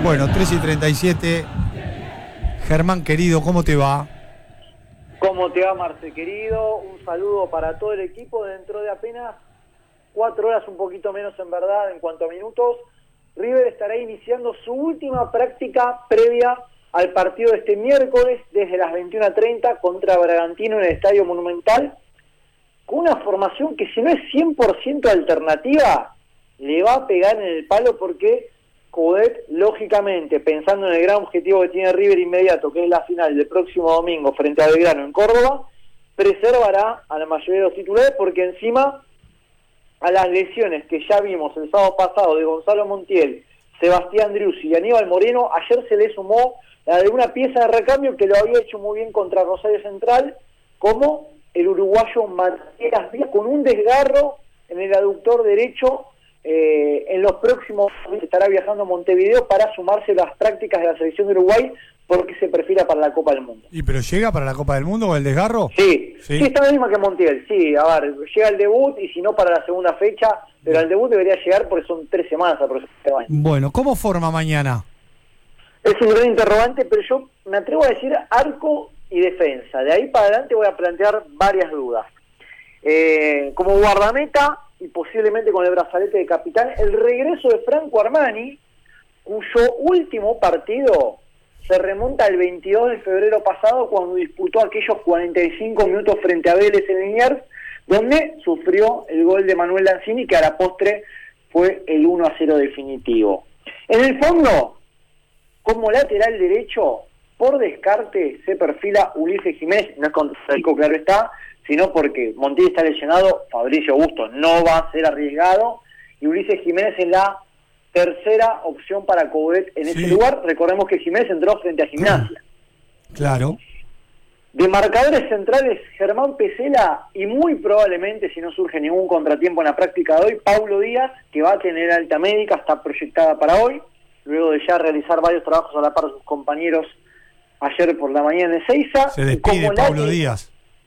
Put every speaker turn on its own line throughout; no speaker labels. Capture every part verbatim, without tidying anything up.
Bueno, tres y treinta y siete. Germán, querido, ¿cómo te va?
¿Cómo te va, Marce, querido? Un saludo para todo el equipo. Dentro de apenas cuatro horas, un poquito menos en verdad, en cuanto a minutos, River estará iniciando su última práctica previa al partido de este miércoles desde las veintiuna treinta contra Bragantino en el Estadio Monumental, con una formación que, si no es cien por ciento alternativa, le va a pegar en el palo, porque Coudet, lógicamente, pensando en el gran objetivo que tiene River inmediato, que es la final del próximo domingo frente a Belgrano en Córdoba, preservará a la mayoría de los titulares, porque encima a las lesiones que ya vimos el sábado pasado de Gonzalo Montiel, Sebastián Driussi y Aníbal Moreno, ayer se le sumó la de una pieza de recambio que lo había hecho muy bien contra Rosario Central, como el uruguayo Matías Díaz, con un desgarro en el aductor derecho. Eh, en los próximos días estará viajando a Montevideo para sumarse a las prácticas de la selección de Uruguay, porque se perfila para la Copa del Mundo.
¿Y pero llega para la Copa del Mundo con el desgarro?
Sí, sí,
sí,
está la misma que Montiel, sí, a ver, llega el debut y si no para la segunda fecha, pero al debut debería llegar porque son tres semanas aproximadamente.
Bueno, ¿cómo forma mañana?
Es un gran interrogante, pero yo me atrevo a decir arco y defensa. De ahí para adelante voy a plantear varias dudas. Eh, como guardameta y posiblemente con el brazalete de capitán, el regreso de Franco Armani, cuyo último partido se remonta al veintidós de febrero pasado, cuando disputó aquellos cuarenta y cinco minutos frente a Vélez en Liniers, donde sufrió el gol de Manuel Lanzini, que a la postre fue el uno a cero definitivo. En el fondo, como lateral derecho, por descarte se perfila Ulises Jiménez, no es contra Rico, claro está, sino porque Montiel está lesionado, Fabricio Bustos no va a ser arriesgado, y Ulises Jiménez es la tercera opción para Coudet en sí. ese lugar. Recordemos que Jiménez entró frente a Gimnasia.
Claro.
De marcadores centrales, Germán Pesela, y muy probablemente, si no surge ningún contratiempo en la práctica de hoy, Paulo Díaz, que va a tener alta médica, está proyectada para hoy, luego de ya realizar varios trabajos a la par de sus compañeros ayer por la mañana en Ezeiza.
Se despide Paulo Díaz.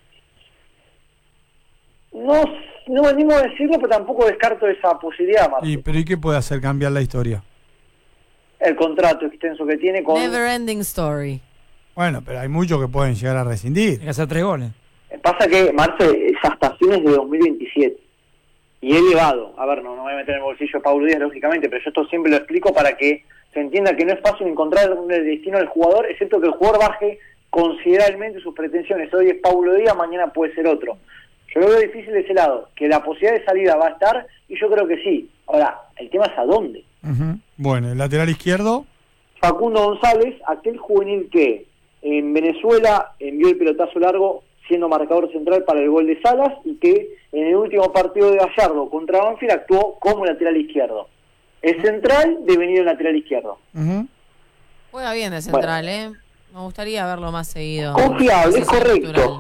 No, no me animo a decirlo, pero tampoco descarto esa posibilidad, Marcos.
¿Y, pero ¿y qué puede hacer cambiar la historia?
El contrato extenso que tiene con...
Never ending story.
Bueno, pero hay muchos que pueden llegar a rescindir.
Hay que hacer tres goles.
Pasa que, Marce, esa estación es de dos mil veintisiete. Y he elevado. A ver, no, no me voy a meter en el bolsillo de Paulo Díaz, lógicamente, pero yo esto siempre lo explico para que se entienda que no es fácil encontrar el destino del jugador, excepto que el jugador baje considerablemente sus pretensiones. Hoy es Paulo Díaz, mañana puede ser otro. Yo lo veo difícil de ese lado, que la posibilidad de salida va a estar, y yo creo que sí. Ahora, el tema es a dónde.
Uh-huh. Bueno, el lateral izquierdo.
Facundo González, aquel juvenil que en Venezuela envió el pelotazo largo siendo marcador central para el gol de Salas, y que en el último partido de Gallardo contra Banfield actuó como lateral izquierdo. Es central, devenido en lateral izquierdo.
Uh-huh.
Juega bien de central, bueno. ¿eh? Me gustaría verlo más seguido.
Confiable, es correcto. Natural.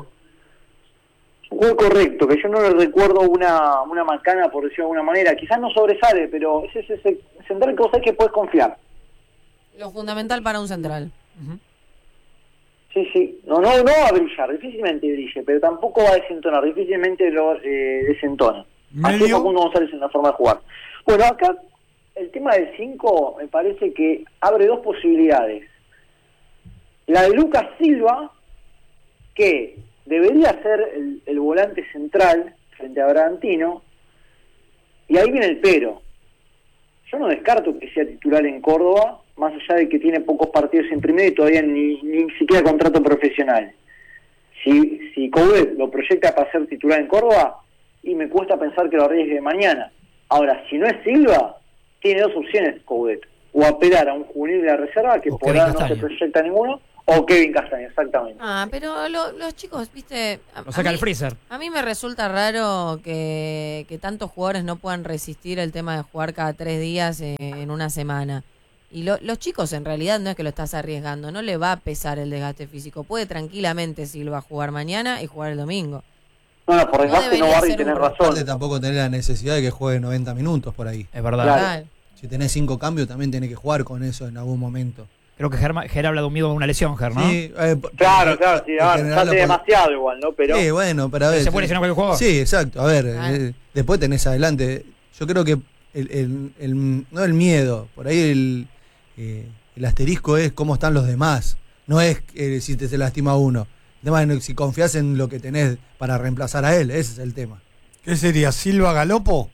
Muy correcto, que yo no le recuerdo una una macana, por decirlo de alguna manera. Quizás no sobresale, pero es ese, ese central que vos sabés que podés confiar.
Lo fundamental para un central.
Uh-huh.
Sí, sí. No, no, no va a brillar, difícilmente brille, pero tampoco va a desentonar, difícilmente lo eh, desentona. Así es Facundo González en la forma de jugar. Bueno, acá el tema del cinco me parece que abre dos posibilidades. La de Lucas Silva, que debería ser el, el volante central frente a Bragantino, y ahí viene el pero. Yo no descarto que sea titular en Córdoba, más allá de que tiene pocos partidos en primera y todavía ni, ni siquiera contrato profesional. Si, si Coudet lo proyecta para ser titular en Córdoba, y me cuesta pensar que lo arriesgue mañana. Ahora, si no es Silva, tiene dos opciones Coudet: o apelar a un juvenil de la reserva, que por ahora no se proyecta ninguno, o Kevin Castaño, exactamente.
Ah, pero lo, los chicos, viste... A,
lo saca
a mí,
el freezer.
A mí me resulta raro que, que tantos jugadores no puedan resistir el tema de jugar cada tres días en, en una semana. Y lo, los chicos, en realidad, no es que lo estás arriesgando, no le va a pesar el desgaste físico. Puede tranquilamente Silva jugar mañana y jugar el domingo.
No, no, por desgaste no, no Barry tener razón.
Tampoco tener la necesidad de que juegue noventa minutos por ahí.
Es verdad.
Claro.
Si tenés cinco cambios, también tenés que jugar con eso en algún momento.
Creo que Ger, Ger habla de un miedo a una lesión, Ger, ¿no?
Sí, eh,
claro, claro, sí, a ver, hace demasiado igual, ¿no? Pero...
Sí, bueno, pero a ver...
¿Se puede lesionar cualquier jugador?
Sí, exacto, a ver, ah. eh, después tenés adelante, yo creo que el, el, el, no el miedo, por ahí el, eh, El asterisco es cómo están los demás. No es eh, si te se lastima uno. El tema es si confías en lo que tenés para reemplazar a él. Ese es el tema.
¿Qué sería? ¿Silva Galopo?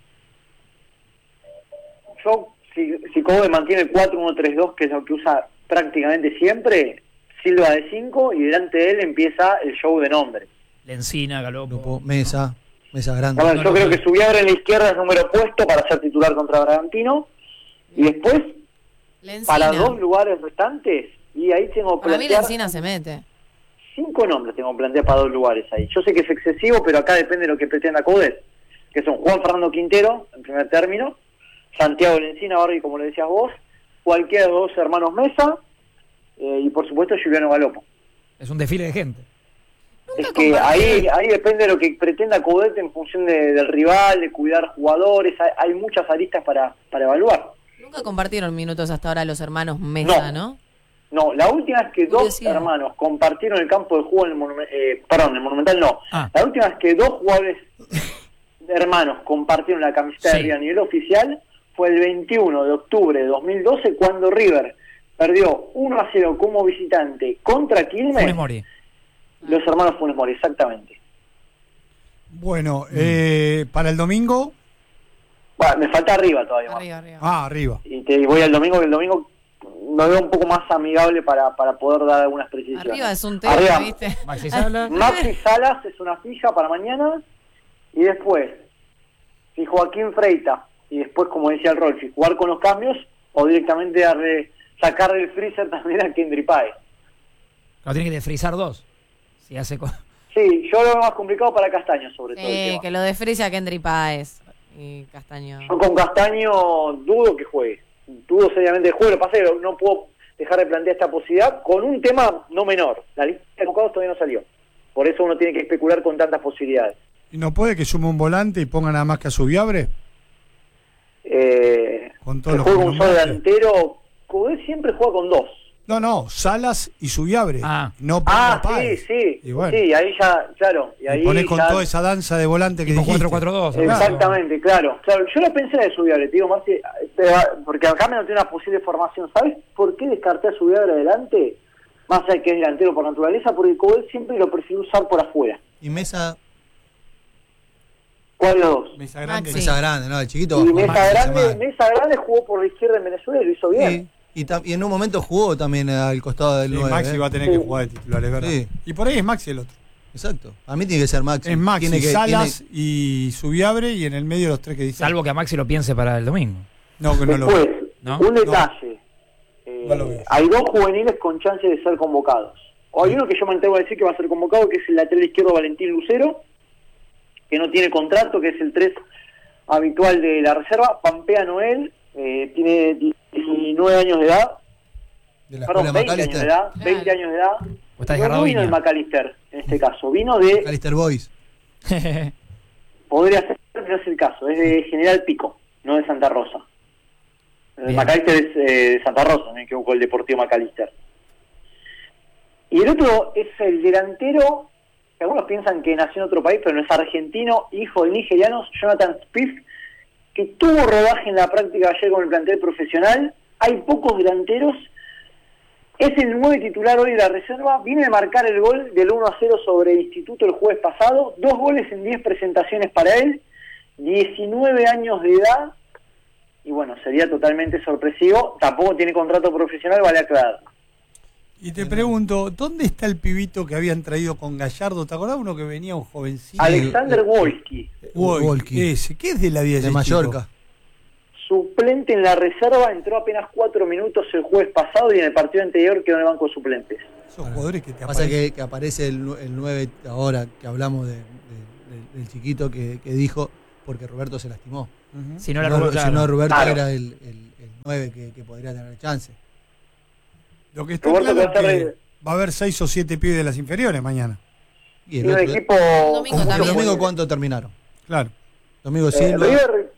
Yo, si, si Kobe mantiene el cuatro uno tres dos, que es lo que usa prácticamente siempre, Silva de cinco, y delante de él empieza el show de nombre.
Lencina, Galopo.
Galopo, Mesa, Mesa grande.
A ver,
no,
yo
no,
creo
no.
que Subiabre en la izquierda es número puesto para ser titular contra Bragantino, y después,
Lencina.
para dos lugares restantes, y ahí tengo que
Para mí
plantear
Lencina se mete.
cinco nombres tengo planteados para dos lugares ahí. Yo sé que es excesivo, pero acá depende de lo que pretenda Coudet, que son Juan Fernando Quintero, en primer término, Santiago Lencina, Barbie, como le decías vos, cualquiera de los dos hermanos Mesa, eh, y por supuesto Juliano Galopo.
Es un desfile de gente.
Nunca
Es que
compartí-
ahí ahí depende de lo que pretenda Coudet en función de, del rival, de cuidar jugadores, hay, hay muchas aristas para, para evaluar.
Nunca compartieron minutos hasta ahora los hermanos Mesa, ¿no?
No, la última vez que dos
Curiosidad.
hermanos compartieron el campo de juego en el Monumental, eh, perdón, en el Monumental no,
Ah.
la última vez que dos jugadores hermanos compartieron la camiseta
Sí.
de River a nivel oficial fue el veintiuno de octubre de dos mil doce, cuando River perdió uno a cero como visitante contra Quilmes.
Funes Mori.
Los hermanos Funes Mori, exactamente.
Bueno, eh, para el domingo.
Bueno, me falta arriba todavía más.
Arriba, arriba.
Ah, arriba.
Y te voy al domingo, que el domingo lo veo un poco más amigable para, para poder dar algunas precisiones.
Arriba es un tema,
Arriba,
¿viste?
Maxi Sala.
Maxi Salas es una fija para mañana. Y después, si Joaquín Freita, y después, como decía el Rolfi, jugar con los cambios, o directamente darle, sacarle el freezer también a Kendry Páez.
No tiene que desfrizar dos. Si hace co-
Sí, yo lo veo más complicado para Castaño, sobre todo. el
Sí,
tema.
que lo desfrisa Kendry Páez y Castaño.
Yo con Castaño dudo que juegue. Dudo seriamente que juegue. Lo que pasa es que no puedo dejar de plantear esta posibilidad con un tema no menor. La lista de convocados todavía no salió. Por eso uno tiene que especular con tantas posibilidades.
¿Y no puede que sume un volante y ponga nada más que a Subiabre?
Eh,
Con todos
que
los
juega
que
un solo
nombraste.
delantero. Coudet siempre juega con dos.
No, no, Salas y Subiabre.
Ah.
No ponga
Ah, sí,
Páez.
sí.
Y bueno,
Sí, ahí ya, claro. Y
y
ahí
ponés con
ya-
toda esa danza de volante que
tipo
dijiste.
cuatro cuatro dos.
Exactamente, claro. Claro, yo lo pensé de Subiabre, te digo más que- porque acá me noté una posible formación. ¿Sabes por qué descarté a Subiabre adelante? Más allá de que es delantero por naturaleza, porque Coudet siempre lo prefirió usar por afuera.
Y Mesa,
¿Cuál de los dos?
Mesa grande.
Maxi.
Mesa grande, ¿no? El chiquito.
Y
bajó
Mesa
más esta
Grande,
semana.
Mesa Grande jugó por la izquierda en Venezuela y lo hizo bien.
Sí, y, tam- y en un momento jugó también al costado del
Sí,
nueve.
Maxi
¿eh?
va a tener
Sí.
que jugar de titular, es verdad.
Sí.
Y por ahí es Maxi el otro.
Exacto. A mí tiene que ser Maxi.
Es Maxi,
Tiene que-
Salas
tiene-
y Subiabre y en el medio los tres que dicen.
Salvo que a Maxi lo piense para el domingo.
No, que no lo
Después,
¿No?
un detalle. Eh,
No lo veo.
hay dos juveniles con chance de ser convocados. O hay uno que yo me atrevo a decir que va a ser convocado, que es el lateral izquierdo Valentín Lucero, que no tiene contrato, que es el tres habitual de la reserva. Pampea Noel, eh, tiene diecinueve años de edad.
de la
Perdón,
escuela
veinte años de
McAllister.
edad.
Claro.
veinte años de edad.
O está
No,
desgarrado
no vino de
Viña.
McAllister, en este caso. Vino de...
McAllister Boys.
Podría ser, pero no es el caso. Es de General Pico, no de Santa Rosa. El
Bien.
McAllister es eh, de Santa Rosa, no me equivoco, el Deportivo McAllister. Y el otro es el delantero, que algunos piensan que nació en otro país, pero no es argentino, hijo de nigerianos, Jonathan Spiff, que tuvo rodaje en la práctica ayer con el plantel profesional. Hay pocos delanteros. Es el nueve titular hoy de la reserva. Viene de marcar el gol del uno a cero sobre el Instituto el jueves pasado. Dos goles en diez presentaciones para él. diecinueve años de edad. Y bueno, sería totalmente sorpresivo. Tampoco tiene contrato profesional, vale aclarar.
Y te pregunto, ¿dónde está el pibito que habían traído con Gallardo? ¿Te acordás uno que venía un jovencito?
Alexander
eh,
Wolski,
Wolki,
Wolki.
ese. ¿Qué es de la vida
De
ese
Mallorca.
chico?
suplente en la reserva, entró apenas cuatro minutos el jueves pasado y en el partido anterior quedó en el banco de suplentes.
Esos jugadores que te
Pasa
aparecen.
que, que aparece el, nu- el nueve ahora que hablamos de, de- de- del chiquito que, que dijo porque Roberto se lastimó.
Ujú.
Si no la
No,
robó,
si
claro.
no, Roberto
Claro.
era el, el, el nueve que, que podría tener chance.
Lo que está
Roberto
claro es
Casarre-
que va a haber seis o siete pibes de las inferiores mañana.
Y
Y
el
un
otro,
equipo...
Domingo
¿el
también.
domingo cuánto terminaron?
Claro.
Domingo
Eh,
Silva.
River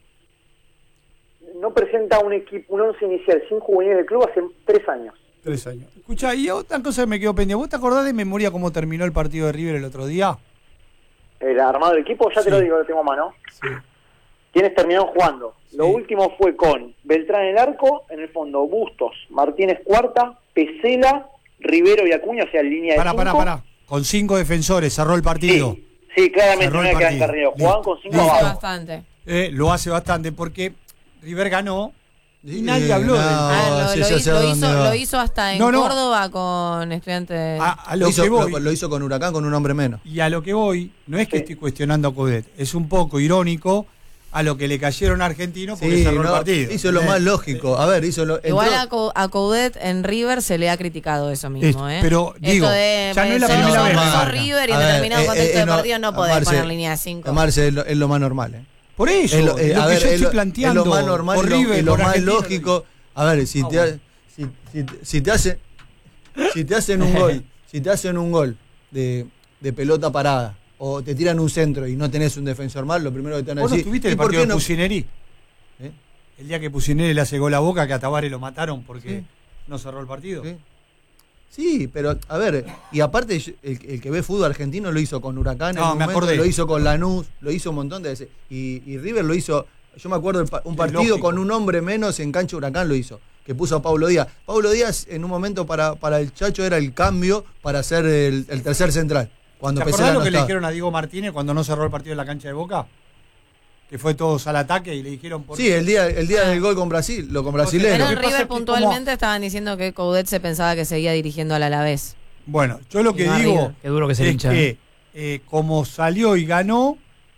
no presenta un equipo, un once inicial sin juvenil del club hace tres años.
Tres años. Escuchá, y otra cosa que me quedó pendiente. ¿Vos te acordás de memoria cómo terminó el partido de River el otro día?
El armado del equipo, ya te
Sí.
lo digo, lo tengo a mano.
Sí.
¿Quiénes terminaron jugando?
Sí.
Lo último fue con Beltrán en el arco, en el fondo Bustos, Martínez cuarta, Pesela, Rivero y Acuña, o sea, línea de
Pará,
cinco.
pará, pará. Con cinco defensores, cerró el partido.
Sí, sí, claramente
Cerró
no
el
era que eran
partido.
carreros. Jugaban
Listo.
con cinco
Listo.
abajo.
Bastante.
Eh, lo hace bastante porque River ganó y
Eh,
nadie habló
no.
del
Ah, lo,
sí,
lo
ya
hizo,
sé a
lo
dónde
hizo-
va.
lo hizo hasta en
No, no.
Córdoba con estudiantes.
A, a
Lo
lo
hizo,
que voy.
lo- lo hizo con Huracán con un hombre menos.
Y a lo que voy, no es que
Sí.
estoy cuestionando a Coudet, es un poco irónico a lo que le cayeron a Argentino porque
Sí,
cerró el
no,
partido.
hizo lo
Eh,
más lógico. A ver, hizo lo.
Igual
entró-
a, Cou- a Coudet en River se le ha criticado eso mismo,
Es-
¿eh?
pero,
Esto
digo,
de,
ya no es la
somos
primera vez,
somos
Marca.
River y en
A ver,
determinado
eh,
contexto
eh,
de
no,
partido no podés
Marce,
poner línea cinco.
Marce, es lo, es lo más normal. ¿eh?
Por eso,
Es lo, eh,
lo
a
que
ver,
yo
es
estoy
lo,
planteando.
es lo más normal
por
y lo,
River,
y lo
por
más
Argentino,
lógico. A ver, si
Ah,
te,
bueno.
si, si, si te hace, si te hacen un gol, si te hacen un gol de, de pelota parada o te tiran un centro y no tenés un defensor mal, lo primero que te van a
¿Vos no
decir.
tuviste
¿y
el
por
partido
qué
de
no?
Pusineri?
¿Eh?
El día que Pusineri le hace gol a Boca, que a Tabaré lo mataron porque
Sí.
no cerró el partido.
¿Sí? Sí, pero a ver, y aparte el, el que ve fútbol argentino lo hizo con Huracán,
No,
en un
me
momento,
acordé.
lo hizo con Lanús, lo hizo un montón de veces. Y, y River lo hizo, yo me acuerdo el pa- un
Es
partido
lógico.
con un hombre menos en cancha Huracán lo hizo, que puso a Pablo Díaz. Pablo Díaz en un momento para, para el Chacho era el cambio para hacer el, el tercer central. Cuando
¿Te
Pesela
acordás lo
no
que le
estaba.
dijeron a Diego Martínez cuando no cerró el partido en la cancha de Boca? Que fue todos al ataque y le dijeron por
Sí, el día, el día del gol con Brasil, lo con
Pero
brasileño.
Pero
lo
en
que pasa
River
es que
puntualmente
como-
estaban diciendo que Coudet se pensaba que seguía dirigiendo al Alavés.
Bueno, yo lo que
Y no
digo
arriba.
Qué duro que se
es
hincha.
que eh, como salió y ganó,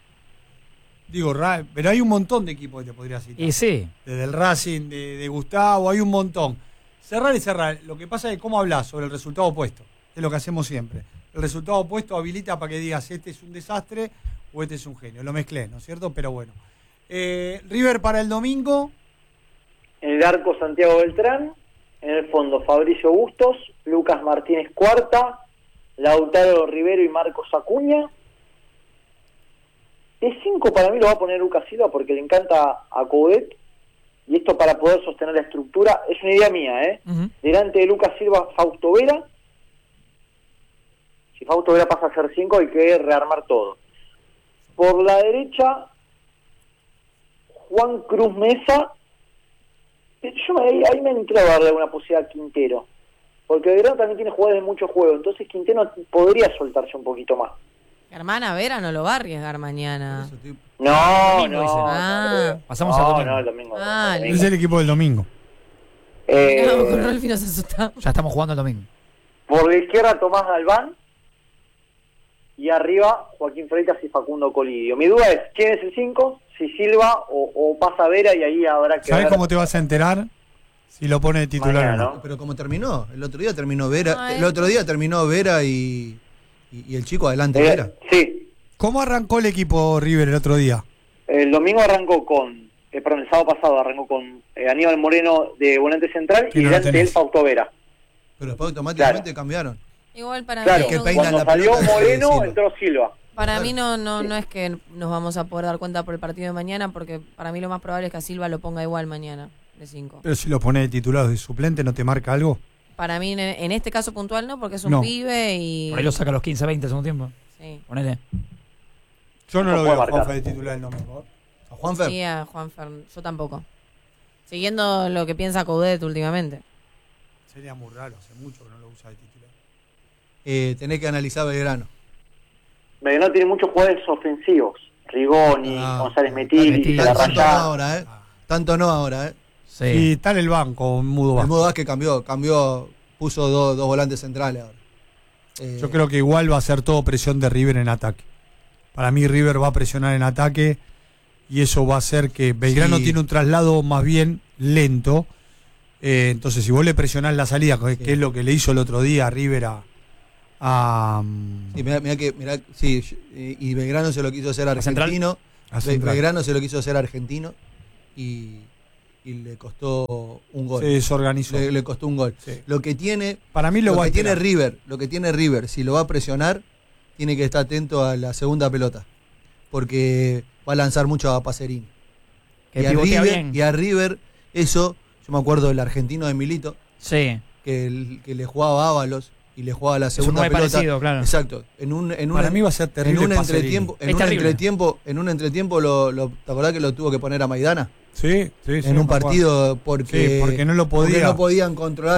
digo, ra- pero hay un montón de equipos que te podría citar.
Y sí.
Desde el Racing, de, de Gustavo, hay un montón. Cerrar y cerrar. Lo que pasa es cómo hablas sobre el resultado opuesto. Es lo que hacemos siempre. El resultado opuesto habilita para que digas este es un desastre o este es un genio. Lo mezclé, ¿no es cierto? Pero bueno. Eh, River para el domingo.
En el arco Santiago Beltrán, en el fondo Fabricio Bustos, Lucas Martínez cuarta, Lautaro Rivero y Marcos Acuña. De cinco para mí lo va a poner Lucas Silva porque le encanta a Coudet, y esto para poder sostener la estructura, es una idea mía, ¿eh?
Ujú.
Delante de Lucas Silva, Fausto Vera. Si Fausto Vera pasa a ser cinco hay que rearmar todo. Por la derecha, Juan Cruz Mesa. Yo me- ahí, ahí me entré a darle una posibilidad a Quintero, porque Belgrano también tiene jugadores de mucho juego, entonces Quintero podría soltarse un poquito más.
Hermana Vera no lo va a arriesgar mañana.
Eso, tipo,
No,
Domingo, dice.
no,
Ah.
no,
Pasamos
no,
al domingo.
no, el domingo.
Ah,
el domingo.
Es el equipo del domingo.
Eh,
No, con Rolfi nos asustamos.
Ya estamos jugando el domingo.
por la izquierda Tomás Galván y arriba Joaquín Freitas y Facundo Colidio. Mi duda es, ¿quién es el cinco? Si Silva o, o pasa Vera, y ahí habrá que
¿Sabes
ver.
cómo te vas a enterar si lo pone de titular
Mañana,
o no?
¿no?
pero como terminó, el otro día terminó Vera,
No,
el
eh.
otro día terminó Vera y, y, y el chico adelante de Vera.
Eh, sí,
¿Cómo arrancó el equipo River el otro día?
el domingo arrancó con, eh, perdón, el sábado pasado arrancó con eh, Aníbal Moreno de volante central
Que
y
no lo
delante de él
tenés.
Fausto Vera.
Pero después automáticamente
Claro.
cambiaron.
Igual para
Claro,
mí,
que
no,
peinan
cuando
la
salió
pelota,
Moreno
Silva.
entró Silva.
para mí no, no, no es que nos vamos a poder dar cuenta por el partido de mañana, porque para mí lo más probable es que a Silva lo ponga igual mañana, de cinco.
Pero si lo pone de titular o de suplente, ¿no te marca algo?
Para mí en, en este caso puntual no, porque es un
No.
pibe y...
Por ahí lo saca a los quince, veinte segundo tiempo.
Sí,
Ponele.
Yo no
No
lo
puede
veo a
marcar.
Juanfe de titular el domingo.
A Juanfer.
sí a Juanfer, yo tampoco. Siguiendo lo que piensa Coudet últimamente.
Sería muy raro, hace mucho que no lo usa de titular.
Eh, tenés que analizar Belgrano.
Belgrano tiene muchos jugadores ofensivos. Rigoni,
Ah,
González Metilli,
Metilli.
La
Tanto no
Rayada.
ahora, ¿eh? Tanto no ahora, ¿eh?
Sí.
Y está en el banco, Mudo
El
Vázquez.
Mudo Vázquez cambió, cambió, puso dos, dos volantes centrales ahora. Eh,
Yo creo que igual va a ser todo presión de River en ataque. Para mí River va a presionar en ataque y eso va a hacer que Belgrano
Sí.
tiene un traslado más bien lento. Eh, entonces, si vos le presionás la salida, que,
Sí.
que es lo que le hizo el otro día a River a... a,
Sí, mirá, mirá que, mirá, sí, y y Belgrano se lo quiso hacer
¿La central?
argentino.
a
Be-
Central.
Belgrano se lo quiso hacer argentino y, y le costó un gol.
Se desorganizó.
Le, le costó un gol.
Sí.
Lo que tiene,
Para mí lo,
lo
va a
que tiene
esperar.
River, lo que tiene River, si lo va a presionar, tiene que estar atento a la segunda pelota. Porque va a lanzar mucho a Pacerini.
Que
y, a
pivotea
River,
bien.
y a River, eso, yo me acuerdo del argentino de Milito,
Sí.
que, el- que le jugaba a Ábalos, y le jugaba la
un
segunda
nueve
pelota.
parecido, claro.
Exacto. En un, en un,
Para mí va a ser terrible
En un
Pacerini.
entretiempo, en
Es
un
terrible.
entretiempo, en un entretiempo lo, lo, ¿te acordás que lo tuvo que poner a Maidana?
Sí, sí, sí.
En un
me acuerdo.
partido porque,
Sí, porque no lo podía.
porque no podían controlar